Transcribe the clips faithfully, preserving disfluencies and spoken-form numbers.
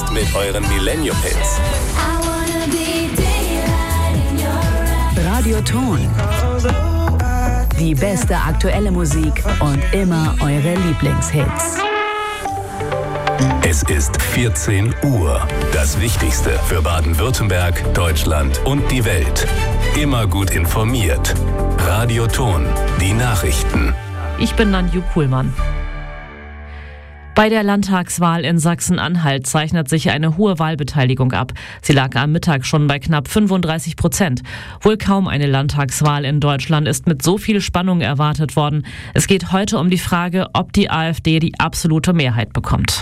mit euren Millennium-Hits. Radioton. Die beste aktuelle Musik und immer eure Lieblingshits. Es ist vierzehn Uhr. Das Wichtigste für Baden-Württemberg, Deutschland und die Welt. Immer gut informiert. Radioton. Die Nachrichten. Ich bin Nanju Kuhlmann. Bei der Landtagswahl in Sachsen-Anhalt zeichnet sich eine hohe Wahlbeteiligung ab. Sie lag am Mittag schon bei knapp fünfunddreißig Prozent. Wohl kaum eine Landtagswahl in Deutschland ist mit so viel Spannung erwartet worden. Es geht heute um die Frage, ob die AfD die absolute Mehrheit bekommt.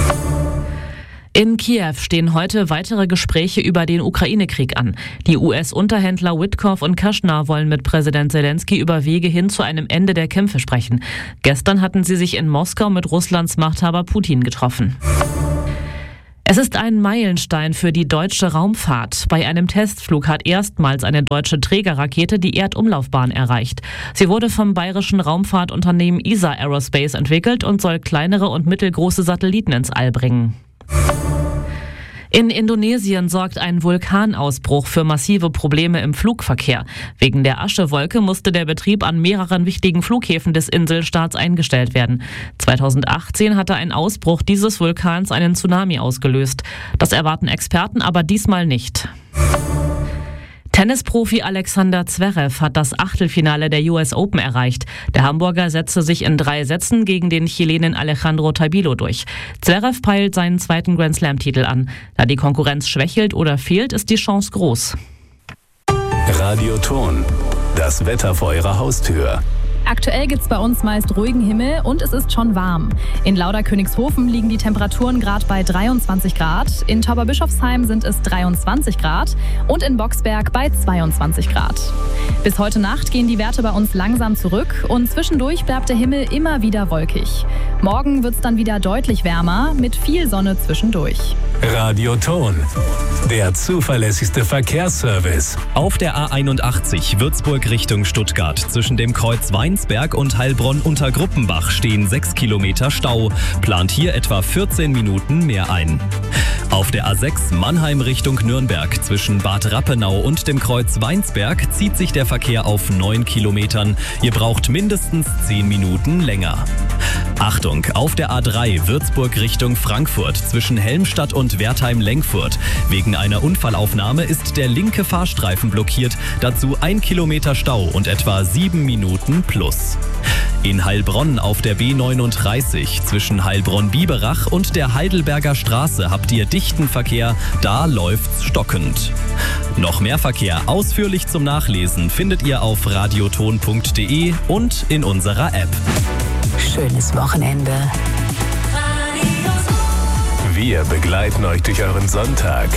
In Kiew stehen heute weitere Gespräche über den Ukraine-Krieg an. Die U S-Unterhändler Witkoff und Kushner wollen mit Präsident Zelensky über Wege hin zu einem Ende der Kämpfe sprechen. Gestern hatten sie sich in Moskau mit Russlands Machthaber Putin getroffen. Es ist ein Meilenstein für die deutsche Raumfahrt. Bei einem Testflug hat erstmals eine deutsche Trägerrakete die Erdumlaufbahn erreicht. Sie wurde vom bayerischen Raumfahrtunternehmen E S A Aerospace entwickelt und soll kleinere und mittelgroße Satelliten ins All bringen. In Indonesien sorgt ein Vulkanausbruch für massive Probleme im Flugverkehr. Wegen der Aschewolke musste der Betrieb an mehreren wichtigen Flughäfen des Inselstaats eingestellt werden. zweitausendachtzehn hatte ein Ausbruch dieses Vulkans einen Tsunami ausgelöst. Das erwarten Experten aber diesmal nicht. Tennisprofi Alexander Zverev hat das Achtelfinale der U S Open erreicht. Der Hamburger setzte sich in drei Sätzen gegen den Chilenen Alejandro Tabilo durch. Zverev peilt seinen zweiten Grand-Slam-Titel an. Da die Konkurrenz schwächelt oder fehlt, ist die Chance groß. Radioton. Das Wetter vor eurer Haustür. Aktuell gibt es bei uns meist ruhigen Himmel und es ist schon warm. In Lauderkönigshofen liegen die Temperaturen gerade bei dreiundzwanzig Grad, in Tauberbischofsheim sind es dreiundzwanzig Grad und in Boxberg bei zweiundzwanzig Grad. Bis heute Nacht gehen die Werte bei uns langsam zurück und zwischendurch bleibt der Himmel immer wieder wolkig. Morgen wird es dann wieder deutlich wärmer mit viel Sonne zwischendurch. Radioton. Der zuverlässigste Verkehrsservice. Auf der A einundachtzig Würzburg Richtung Stuttgart zwischen dem Kreuz Weinsberg und Heilbronn unter Gruppenbach stehen sechs Kilometer Stau. Plant hier etwa vierzehn Minuten mehr ein. Auf der A sechs Mannheim Richtung Nürnberg zwischen Bad Rappenau und dem Kreuz Weinsberg zieht sich der Verkehr auf neun Kilometern. Ihr braucht mindestens zehn Minuten länger. Achtung, auf der A drei Würzburg Richtung Frankfurt zwischen Helmstadt und Wertheim-Lenkfurt. Wegen einer Unfallaufnahme ist der linke Fahrstreifen blockiert. Dazu ein Kilometer Stau und etwa sieben Minuten plus. In Heilbronn auf der B neununddreißig zwischen Heilbronn-Biberach und der Heidelberger Straße habt ihr dichten Verkehr. Da läuft's stockend. Noch mehr Verkehr ausführlich zum Nachlesen findet ihr auf radioton punkt de und in unserer App. Schönes Wochenende. Wir begleiten euch durch euren Sonntag.